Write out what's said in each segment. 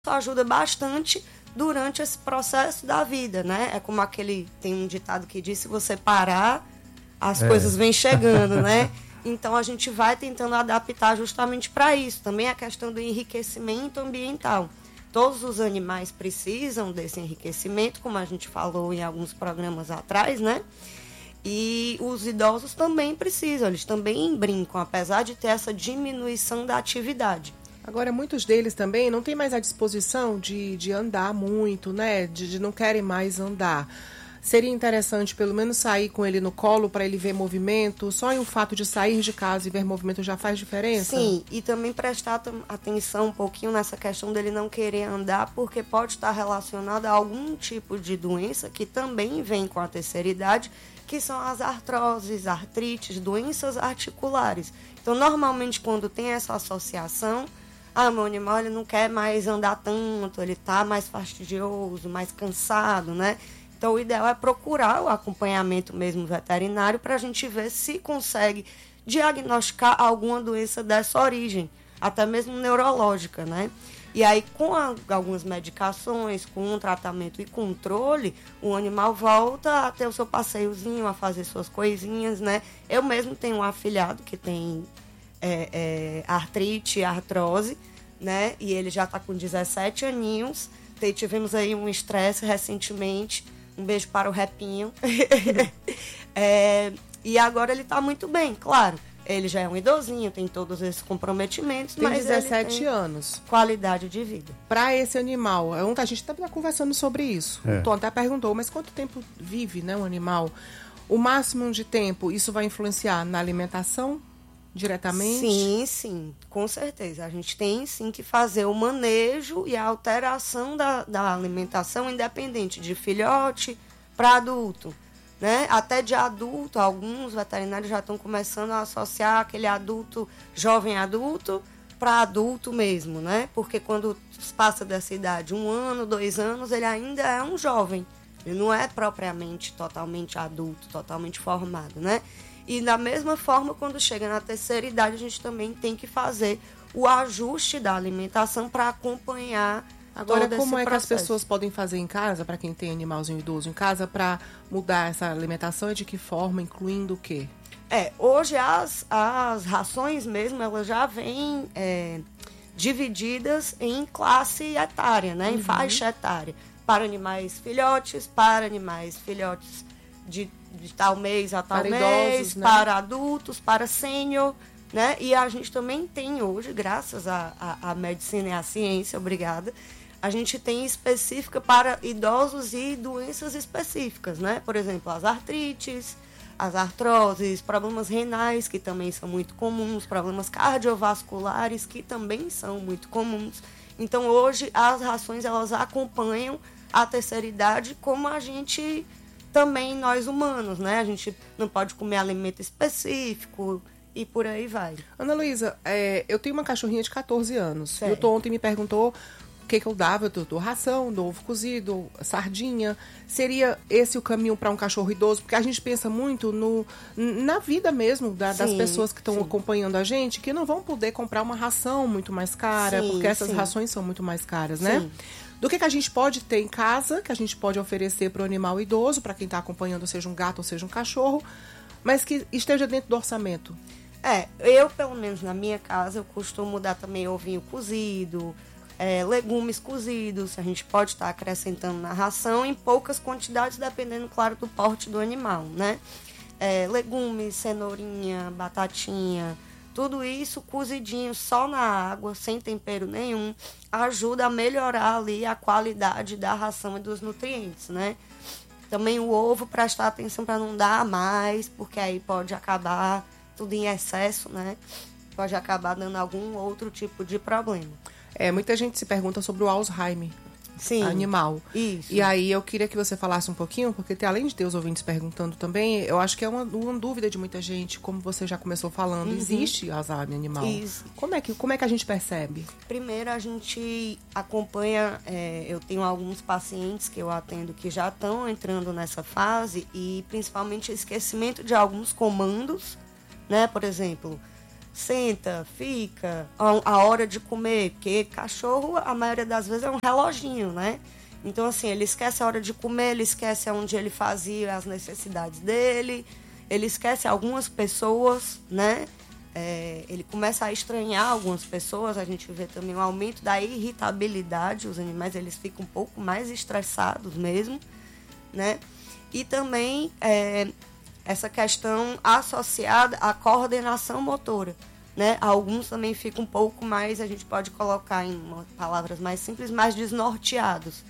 ajuda bastante durante esse processo da vida, né? É como tem um ditado que diz, se você parar, as coisas vêm chegando, né? Então, a gente vai tentando adaptar justamente para isso. Também a questão do enriquecimento ambiental. Todos os animais precisam desse enriquecimento, como a gente falou em alguns programas atrás, né? E os idosos também precisam, eles também brincam, apesar de ter essa diminuição da atividade. Agora, muitos deles também não têm mais a disposição de andar muito, né? De não querem mais andar. Seria interessante pelo menos sair com ele no colo para ele ver movimento? Só em o fato de sair de casa e ver movimento já faz diferença? Sim, e também prestar atenção um pouquinho nessa questão dele não querer andar, porque pode estar relacionado a algum tipo de doença que também vem com a terceira idade, que são as artroses, artrites, doenças articulares. Então, normalmente, quando tem essa associação, meu animal ele não quer mais andar tanto, ele está mais fastidioso, mais cansado, né? Então, o ideal é procurar o acompanhamento mesmo veterinário para a gente ver se consegue diagnosticar alguma doença dessa origem, até mesmo neurológica, né? E aí, com algumas medicações, com um tratamento e controle, o animal volta a ter o seu passeiozinho, a fazer suas coisinhas, né? Eu mesmo tenho um afilhado que tem artrite e artrose, né? E ele já está com 17 aninhos. Tivemos aí um estresse recentemente. Um beijo para o Repinho. E agora ele está muito bem, claro. Ele já é um idosinho, tem todos esses comprometimentos, tem mas 17 ele tem anos. Qualidade de vida. Para esse animal, a gente está conversando sobre isso. O Tom até perguntou, mas quanto tempo vive, né, um animal? O máximo de tempo, isso vai influenciar na alimentação diretamente? Sim, com certeza. A gente tem sim que fazer o manejo e a alteração da alimentação, independente de filhote para adulto, né? Até de adulto, alguns veterinários já estão começando a associar aquele adulto, jovem adulto, para adulto mesmo, né? Porque quando passa dessa idade, 1 ano, 2 anos, ele ainda é um jovem. Ele não é propriamente totalmente adulto, totalmente formado, né? E da mesma forma, quando chega na terceira idade, a gente também tem que fazer o ajuste da alimentação para acompanhar. Agora, todo como esse é processo. que as pessoas podem fazer em casa, para quem tem animalzinho idoso em casa, para mudar essa alimentação e de que forma, incluindo o quê? Hoje as rações mesmo, elas já vêm divididas em classe etária, né? Em faixa etária. Para animais filhotes, de tal mês a tal para mês, idosos, né? Para adultos, para sênior, né? E a gente também tem hoje, graças à medicina e à ciência, obrigada, a gente tem específica para idosos e doenças específicas, né? Por exemplo, as artrites, as artroses, problemas renais, que também são muito comuns, problemas cardiovasculares, que também são muito comuns. Então, hoje, as rações, elas acompanham a terceira idade, como a gente também, nós humanos, né? A gente não pode comer alimento específico e por aí vai. Ana Luísa, eu tenho uma cachorrinha de 14 anos. Certo. E o Tom ontem me perguntou o que eu dava. Eu dou ração, dou ovo cozido, sardinha. Seria esse o caminho para um cachorro idoso? Porque a gente pensa muito na vida mesmo das pessoas que estão acompanhando a gente, que não vão poder comprar uma ração muito mais cara, porque essas rações são muito mais caras, né? Sim. Do que a gente pode ter em casa, que a gente pode oferecer para o animal idoso, para quem está acompanhando, seja um gato ou seja um cachorro, mas que esteja dentro do orçamento. Eu, pelo menos na minha casa, eu costumo dar também ovinho cozido, legumes cozidos, a gente pode estar acrescentando na ração em poucas quantidades, dependendo, claro, do porte do animal, né? Legumes, cenourinha, batatinha, tudo isso cozidinho só na água, sem tempero nenhum, ajuda a melhorar ali a qualidade da ração e dos nutrientes, né? Também o ovo, prestar atenção para não dar a mais, porque aí pode acabar tudo em excesso, né? Pode acabar dando algum outro tipo de problema. Muita gente se pergunta sobre o Alzheimer. Sim, animal. Isso. E aí eu queria que você falasse um pouquinho, porque além de ter os ouvintes perguntando também, eu acho que é uma dúvida de muita gente, como você já começou falando, existe Alzheimer animal. Isso. Como é que a gente percebe? Primeiro a gente acompanha, eu tenho alguns pacientes que eu atendo que já estão entrando nessa fase e principalmente esquecimento de alguns comandos, né? Por exemplo, senta, fica, a hora de comer, porque cachorro, a maioria das vezes, é um reloginho, né? Então, assim, ele esquece a hora de comer, ele esquece onde ele fazia as necessidades dele, ele esquece algumas pessoas, né? Ele começa a estranhar algumas pessoas, a gente vê também um aumento da irritabilidade, os animais, eles ficam um pouco mais estressados mesmo, né? E também essa questão associada à coordenação motora, né? Alguns também ficam um pouco mais, a gente pode colocar em palavras mais simples, mais desnorteados.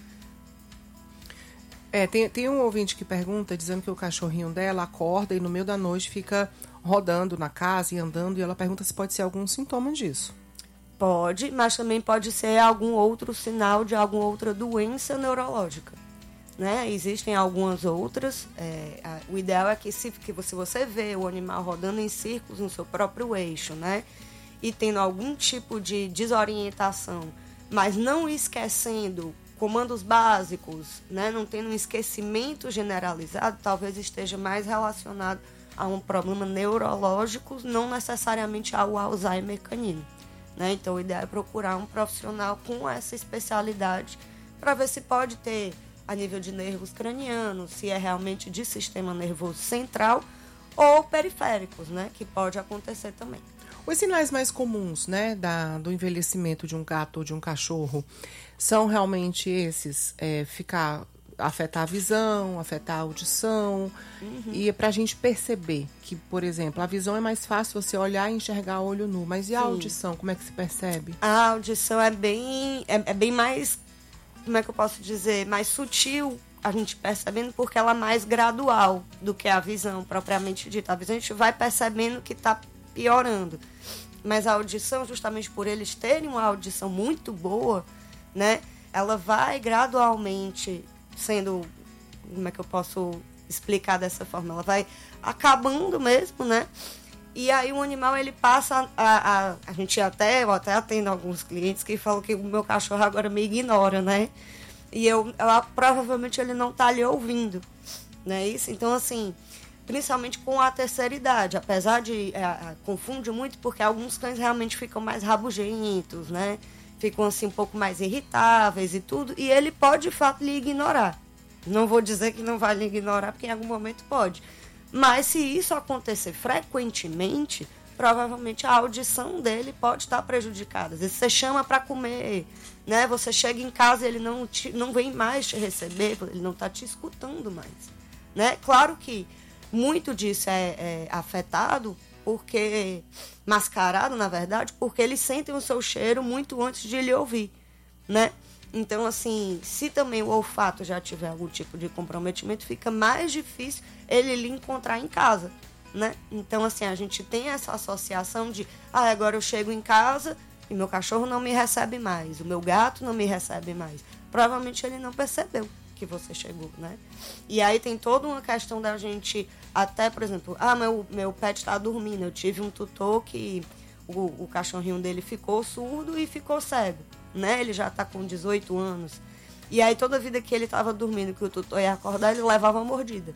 Tem um ouvinte que pergunta, dizendo que o cachorrinho dela acorda e no meio da noite fica rodando na casa e andando, e ela pergunta se pode ser algum sintoma disso. Pode, mas também pode ser algum outro sinal de alguma outra doença neurológica, né? Existem algumas outras. O ideal é que se você vê o animal rodando em círculos no seu próprio eixo, né? E tendo algum tipo de desorientação, mas não esquecendo comandos básicos, né? Não tendo um esquecimento generalizado, talvez esteja mais relacionado a um problema neurológico, não necessariamente ao Alzheimer canino, né? Então, o ideal é procurar um profissional com essa especialidade para ver se pode ter a nível de nervos cranianos, se é realmente de sistema nervoso central ou periféricos, né? Que pode acontecer também. Os sinais mais comuns, né, do envelhecimento de um gato ou de um cachorro são realmente esses, afetar a visão, afetar a audição. E é pra gente perceber que, por exemplo, a visão é mais fácil você olhar e enxergar a olho nu, mas e a audição, como é que se percebe? A audição é bem mais, como é que eu posso dizer, mais sutil, a gente percebendo, porque ela é mais gradual do que a visão propriamente dita. A visão a gente vai percebendo que está piorando, mas a audição, justamente por eles terem uma audição muito boa, né, ela vai gradualmente sendo, como é que eu posso explicar dessa forma, ela vai acabando mesmo, né, e aí o animal ele passa a gente eu até atendo alguns clientes que falam que o meu cachorro agora me ignora, né, e provavelmente ele não está ali ouvindo, né, isso, então assim, principalmente com a terceira idade, apesar de confunde muito, porque alguns cães realmente ficam mais rabugentos, né? Ficam assim um pouco mais irritáveis e tudo, e ele pode de fato lhe ignorar. Não vou dizer que não vai lhe ignorar, porque em algum momento pode. Mas se isso acontecer frequentemente, provavelmente a audição dele pode estar prejudicada. Às vezes você chama para comer, né? Você chega em casa e ele não vem mais te receber, ele não está te escutando mais, né? Claro que muito disso é afetado, mascarado, na verdade, porque eles sentem o seu cheiro muito antes de lhe ouvir, né? Então, assim, se também o olfato já tiver algum tipo de comprometimento, fica mais difícil ele lhe encontrar em casa, né? Então, assim, a gente tem essa associação de, agora eu chego em casa e meu cachorro não me recebe mais, o meu gato não me recebe mais. Provavelmente ele não percebeu que você chegou, né? E aí tem toda uma questão da gente, até, por exemplo, meu pet está dormindo. Eu tive um tutor que o cachorrinho dele ficou surdo e ficou cego, né? Ele já está com 18 anos. E aí toda vida que ele estava dormindo, que o tutor ia acordar, ele levava uma mordida.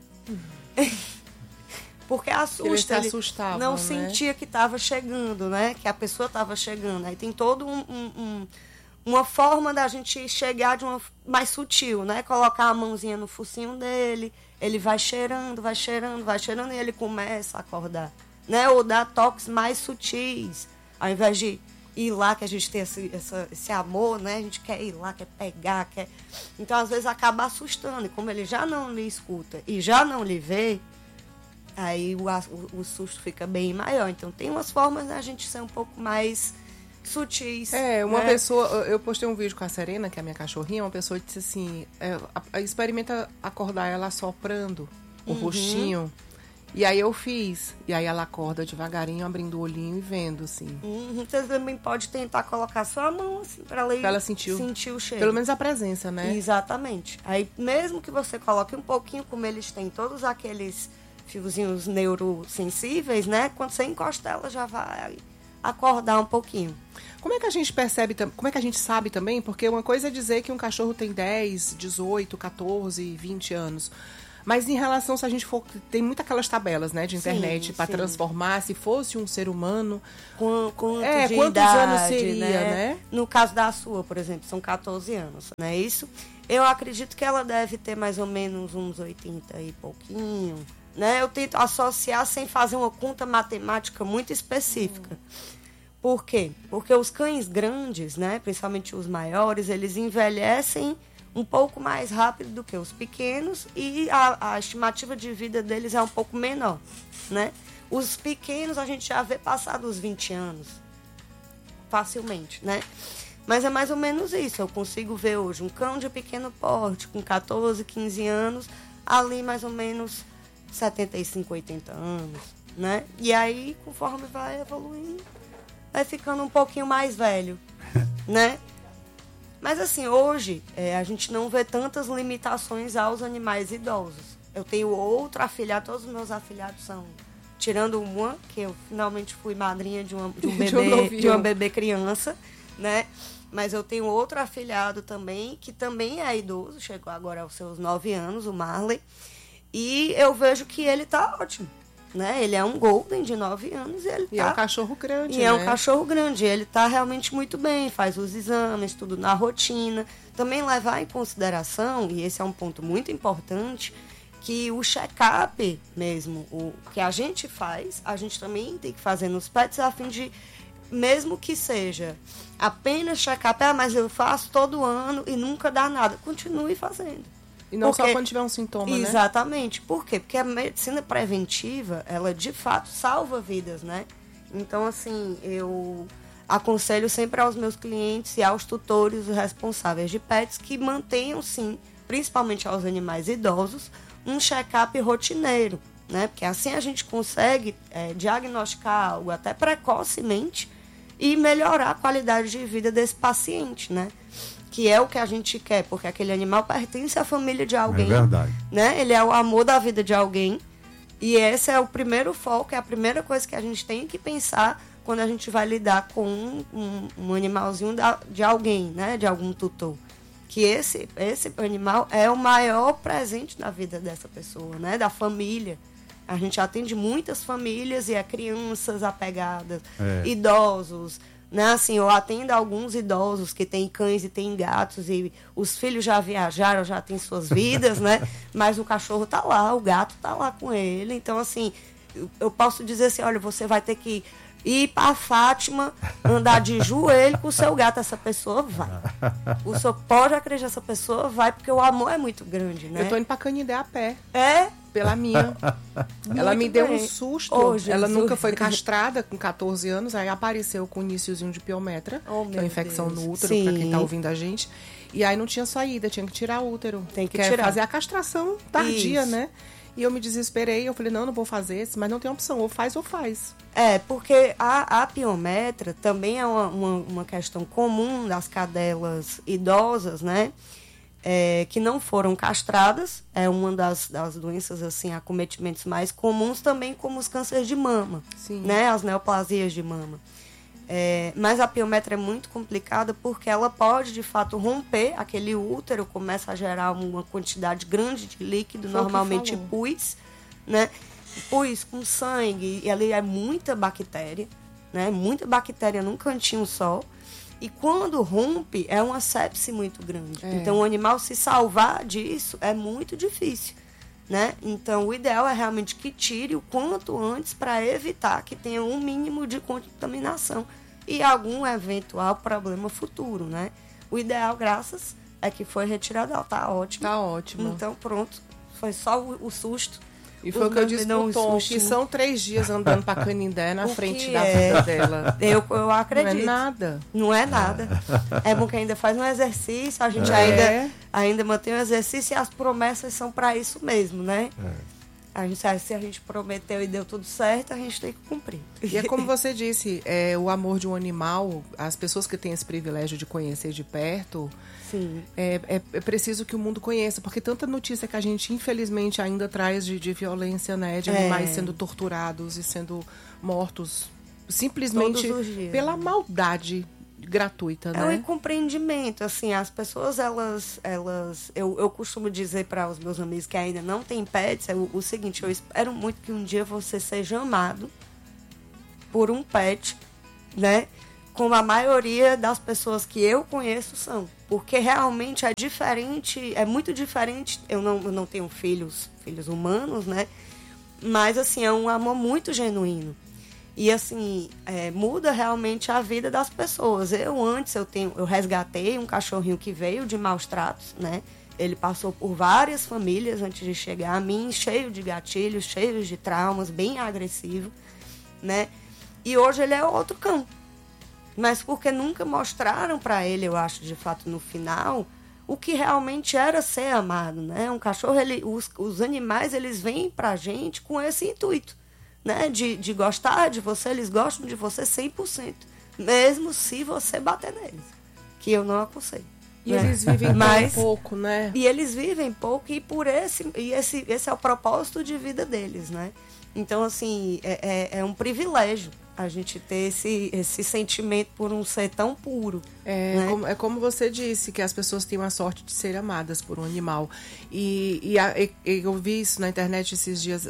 Porque assusta, ele não sentia que estava chegando, né? Que a pessoa estava chegando. Aí tem todo uma forma da gente chegar de uma mais sutil, né? Colocar a mãozinha no focinho dele, ele vai cheirando, e ele começa a acordar, né? Ou dar toques mais sutis, ao invés de ir lá, que a gente tem esse amor, né? A gente quer ir lá, quer pegar, quer... Então, às vezes, acaba assustando, e como ele já não lhe escuta e já não lhe vê, aí o susto fica bem maior. Então, tem umas formas da gente ser um pouco mais sutis. Uma pessoa, eu postei um vídeo com a Serena, que é a minha cachorrinha, uma pessoa disse assim, experimenta acordar ela assoprando o rostinho, e aí eu fiz, e aí ela acorda devagarinho, abrindo o olhinho e vendo, assim. Você também pode tentar colocar sua mão, assim, pra ela sentir o cheiro. Pelo menos a presença, né? Exatamente. Aí, mesmo que você coloque um pouquinho, como eles têm todos aqueles fiozinhos neurosensíveis, né? Quando você encosta, ela já vai acordar um pouquinho. Como é que a gente percebe, como é que a gente sabe também? Porque uma coisa é dizer que um cachorro tem 10, 18, 14, 20 anos. Mas em relação, se a gente for... Tem muitas aquelas tabelas, né, de internet para sim. transformar, se fosse um ser humano... Quantos idade, anos seria, né? No caso da sua, por exemplo, são 14 anos, não é isso? Eu acredito que ela deve ter mais ou menos uns 80 e pouquinho, né? Eu tento associar sem fazer uma conta matemática muito específica. Por quê? Porque os cães grandes, né, principalmente os maiores, eles envelhecem um pouco mais rápido do que os pequenos e a estimativa de vida deles é um pouco menor, né? Os pequenos a gente já vê passar dos 20 anos, facilmente, né? Mas é mais ou menos isso. Eu consigo ver hoje um cão de pequeno porte, com 14, 15 anos, ali mais ou menos 75, 80 anos, né? E aí, conforme vai evoluindo, vai ficando um pouquinho mais velho, né? Mas assim, hoje, a gente não vê tantas limitações aos animais idosos. Eu tenho outro afilhado, todos os meus afilhados são... Tirando uma, que eu finalmente fui madrinha de um bebê, de uma bebê criança, né? Mas eu tenho outro afilhado também, que também é idoso, chegou agora aos seus 9 anos, o Marley. E eu vejo que ele tá ótimo, né? Ele é um golden de 9 anos e ele é um cachorro grande, é um cachorro grande. Ele tá realmente muito bem, faz os exames, tudo na rotina. Também levar em consideração, e esse é um ponto muito importante, que o check-up mesmo, o que a gente faz, a gente também tem que fazer nos pets a fim de, mesmo que seja apenas check-up, mas eu faço todo ano e nunca dá nada, continue fazendo. E não só quando tiver um sintoma, né? Exatamente. Por quê? Porque a medicina preventiva, ela de fato salva vidas, né? Então, assim, eu aconselho sempre aos meus clientes e aos tutores responsáveis de pets que mantenham, sim, principalmente aos animais idosos, um check-up rotineiro, né? Porque assim a gente consegue diagnosticar algo até precocemente e melhorar a qualidade de vida desse paciente, né? Que é o que a gente quer, porque aquele animal pertence à família de alguém. É verdade. Né? Ele é o amor da vida de alguém. E esse é o primeiro foco, é a primeira coisa que a gente tem que pensar quando a gente vai lidar com um animalzinho de alguém, né? De algum tutor. Que esse animal é o maior presente na vida dessa pessoa, né? Da família. A gente atende muitas famílias e é crianças apegadas, idosos, né? Assim, eu atendo alguns idosos que têm cães e têm gatos e os filhos já viajaram, já têm suas vidas, né? Mas o cachorro tá lá, o gato tá lá com ele. Então, assim, eu posso dizer assim, olha, você vai ter que ir para Fátima, andar de joelho com o seu gato, essa pessoa vai. O senhor pode acreditar, essa pessoa vai, porque o amor é muito grande, né? Eu tô indo pra Canindé a pé. É? Pela minha. Ela me deu um susto. Ela nunca foi castrada com 14 anos, aí apareceu com o iniciozinho de piometra, que é uma infecção no útero, pra quem tá ouvindo a gente. E aí não tinha saída, tinha que tirar o útero. Tem que tirar. Fazer a castração tardia, né? E eu me desesperei, eu falei, não vou fazer, mas não tem opção, ou faz. Porque a piometra também é uma questão comum das cadelas idosas, né? Que não foram castradas, é uma das doenças, assim, acometimentos mais comuns, também como os cânceres de mama, né? As neoplasias de mama. Mas a piometra é muito complicada porque ela pode, de fato, romper aquele útero, começa a gerar uma quantidade grande de líquido, normalmente pus, né? Pus com sangue, e ali é muita bactéria, né? Muita bactéria num cantinho só. E quando rompe, é uma sepse muito grande. Então, o animal se salvar disso é muito difícil, né? Então, o ideal é realmente que tire o quanto antes para evitar que tenha um mínimo de contaminação e algum eventual problema futuro, né? O ideal, graças, é que foi retirado. Ela tá ótima. Tá ótimo. Então, pronto. Foi só o susto. E foi o que eu disse pro Tom, que são 3 dias andando pra Canindé na frente da vida dela. Eu acredito. Não é nada. Não é nada. É bom que ainda faz um exercício, a gente ainda mantém o exercício e as promessas são para isso mesmo, né? Se a gente prometeu e deu tudo certo, a gente tem que cumprir. E é como você disse, o amor de um animal, as pessoas que têm esse privilégio de conhecer de perto, sim, é preciso que o mundo conheça, porque tanta notícia que a gente, infelizmente, ainda traz de violência, né? De animais sendo torturados e sendo mortos simplesmente pela maldade gratuita, né? É um incompreendimento, assim, as pessoas, eu costumo dizer para os meus amigos que ainda não têm pets, o seguinte: eu espero muito que um dia você seja amado por um pet, né? Como a maioria das pessoas que eu conheço são. Porque realmente é diferente, é muito diferente. Eu não tenho filhos humanos, né? Mas, assim, é um amor muito genuíno. E, assim, muda realmente a vida das pessoas. Eu resgatei um cachorrinho que veio de maus tratos, né? Ele passou por várias famílias antes de chegar a mim, cheio de gatilhos, cheio de traumas, bem agressivo, né? E hoje ele é outro cão. Mas porque nunca mostraram para ele, eu acho, de fato, no final, o que realmente era ser amado, né? Um cachorro, os animais, eles vêm pra gente com esse intuito, né? De gostar de você, eles gostam de você 100%, mesmo se você bater neles, que eu não aconselho. E eles vivem tão pouco, né? E eles vivem pouco, e esse é o propósito de vida deles, né? Então, assim, é um privilégio a gente ter esse sentimento por um ser tão puro. É como você disse, que as pessoas têm a sorte de ser amadas por um animal. E eu vi isso na internet esses dias.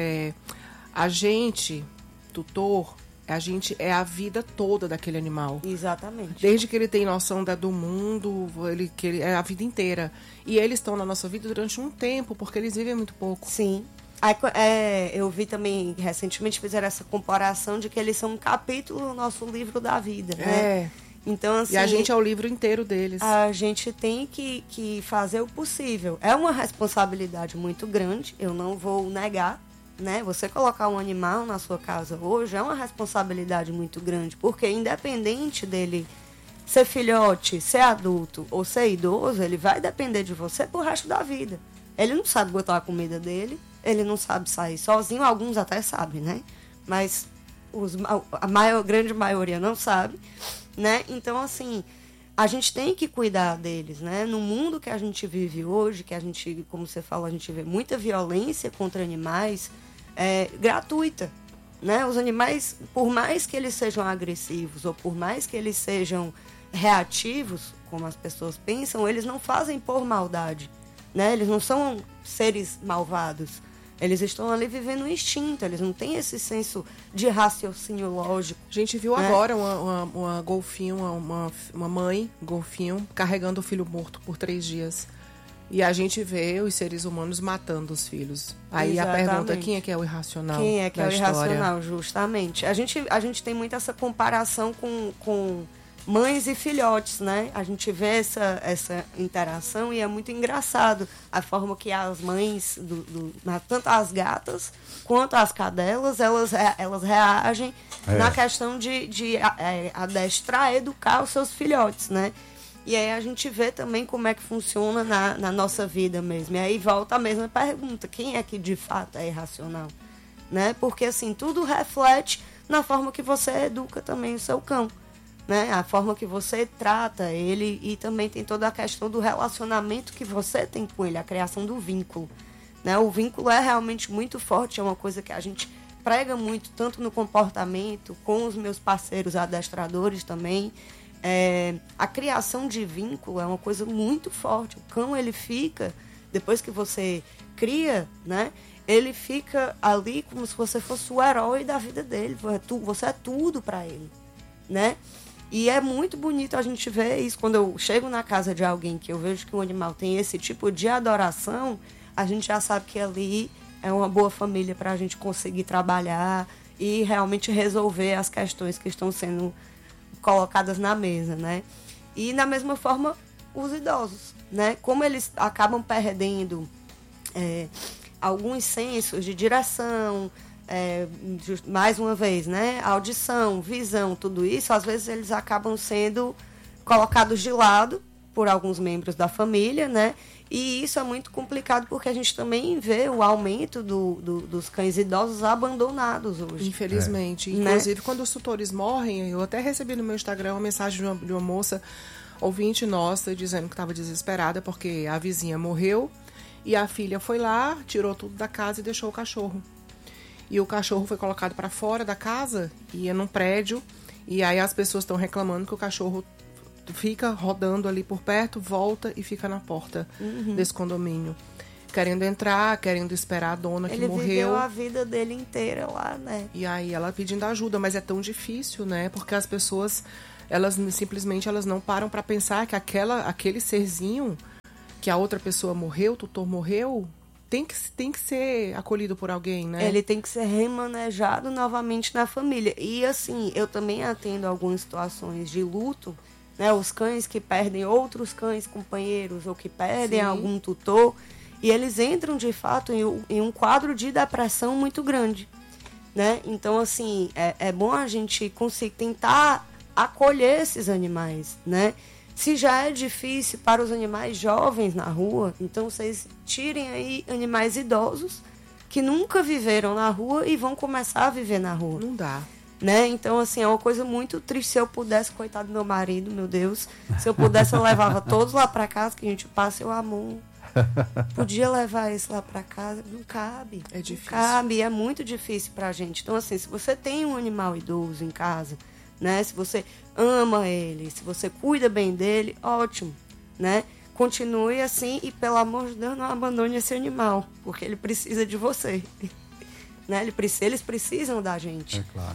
A gente, tutor, a gente é a vida toda daquele animal. Exatamente. Desde que ele tem noção do mundo, é a vida inteira. E eles estão na nossa vida durante um tempo, porque eles vivem muito pouco. Sim. Eu vi também, recentemente, fizeram essa comparação de que eles são um capítulo no nosso livro da vida, né? Então, assim, e a gente é o livro inteiro deles. A gente tem que fazer o possível. É uma responsabilidade muito grande, eu não vou negar, né? Você colocar um animal na sua casa hoje é uma responsabilidade muito grande, porque independente dele ser filhote, ser adulto ou ser idoso, ele vai depender de você pro resto da vida. Ele não sabe botar a comida dele, ele não sabe sair sozinho, alguns até sabem, né? Mas grande maioria não sabe, né? Então, assim, a gente tem que cuidar deles, né? No mundo que a gente vive hoje, que a gente, como você falou, a gente vê muita violência contra animais, gratuita, né? Os animais, por mais que eles sejam agressivos ou por mais que eles sejam reativos, como as pessoas pensam, eles não fazem por maldade, né? Eles não são seres malvados. Eles estão ali vivendo um instinto, eles não têm esse senso de raciocínio lógico. A gente viu agora uma golfinho, uma mãe golfinho, carregando o filho morto por 3 dias. E a gente vê os seres humanos matando os filhos. Aí exatamente. A pergunta, quem é que é o irracional? Quem é que é o irracional, justamente? A gente tem muito essa comparação com mães e filhotes, né? A gente vê essa interação e é muito engraçado a forma que as mães, tanto as gatas quanto as cadelas, elas reagem na questão de adestrar, educar os seus filhotes, né? E aí a gente vê também como é que funciona na nossa vida mesmo. E aí volta a mesma pergunta, quem é que de fato é irracional? Né? Porque assim, tudo reflete na forma que você educa também o seu cão. Né? A forma que você trata ele, e também tem toda a questão do relacionamento que você tem com ele, a criação do vínculo, né? O vínculo é realmente muito forte, é uma coisa que a gente prega muito, tanto no comportamento, com os meus parceiros adestradores também. A criação de vínculo é uma coisa muito forte. O cão, ele fica, depois que você cria, né? Ele fica ali como se você fosse o herói da vida dele, você é tudo para ele, né? E é muito bonito a gente ver isso. Quando eu chego na casa de alguém que eu vejo que o animal tem esse tipo de adoração, a gente já sabe que ali é uma boa família para a gente conseguir trabalhar e realmente resolver as questões que estão sendo colocadas na mesa, né? E, da mesma forma, os idosos, né? Como eles acabam perdendo alguns sensos de direção, mais uma vez, né? Audição, visão, tudo isso, às vezes eles acabam sendo colocados de lado por alguns membros da família, né? E isso é muito complicado porque a gente também vê o aumento dos cães idosos abandonados hoje. Infelizmente. Inclusive, quando os tutores morrem, eu até recebi no meu Instagram uma mensagem de uma moça, ouvinte nossa, dizendo que estava desesperada porque a vizinha morreu e a filha foi lá, tirou tudo da casa e deixou o cachorro. E o cachorro foi colocado para fora da casa, ia num prédio, E aí as pessoas estão reclamando que o cachorro fica rodando ali por perto, volta e fica na porta desse condomínio. Querendo entrar, querendo esperar a dona que morreu. Ele viveu a vida dele inteira lá, né? E aí ela pedindo ajuda, mas é tão difícil, né? Porque as pessoas, elas simplesmente elas não param para pensar que aquele serzinho que a outra pessoa morreu, o tutor morreu, tem que ser acolhido por alguém, né? Ele tem que ser remanejado novamente na família. E assim, eu também atendo algumas situações de luto, né? Os cães que perdem outros cães companheiros ou que perdem algum tutor, e eles entram de fato em um quadro de depressão muito grande, né? Então assim, é bom a gente conseguir tentar acolher esses animais, né? Se já é difícil para os animais jovens na rua, então vocês tirem aí animais idosos que nunca viveram na rua e vão começar a viver na rua. Não dá. Né? Então, assim, é uma coisa muito triste. Se eu pudesse, coitado do meu marido, meu Deus, se eu pudesse, eu levava todos lá para casa, que a gente passa, eu amo. Podia levar esse lá para casa, não cabe. É difícil. Não cabe, é muito difícil pra gente. Então, assim, se você tem um animal idoso em casa, né? Se você ama ele, se você cuida bem dele, ótimo, né? Continue assim e, pelo amor de Deus, não abandone esse animal, porque ele precisa de você. Né? Eles precisam da gente. É claro.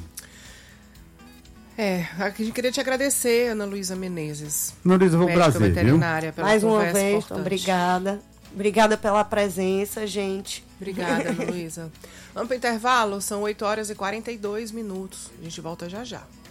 A gente queria te agradecer, Ana Luísa Menezes. Ana Luísa, foi um prazer, veterinária, viu? pela mais uma conversa vez, importante. obrigada. Obrigada pela presença, gente. Obrigada, Ana Luísa. Vamos para o intervalo, são 8h42. A gente volta já já.